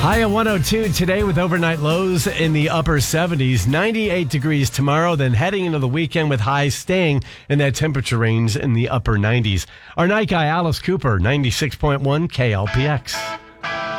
High at 102 today with overnight lows in the upper 70s, 98 degrees tomorrow, then heading into the weekend with highs staying in that temperature range in the upper 90s. Our night guy, Alice Cooper, 96.1 KLPX.